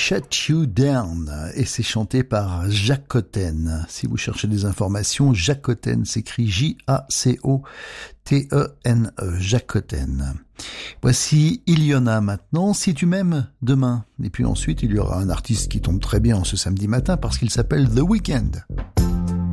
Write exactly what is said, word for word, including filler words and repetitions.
Shut You Down et c'est chanté par Jacques Cotten. Si vous cherchez des informations, Jacques Cotten s'écrit J A C O T E N E, Jacques Cotten. Voici Il y en a maintenant, Si tu m'aimes demain. Et puis ensuite, il y aura un artiste qui tombe très bien ce samedi matin parce qu'il s'appelle The Weeknd.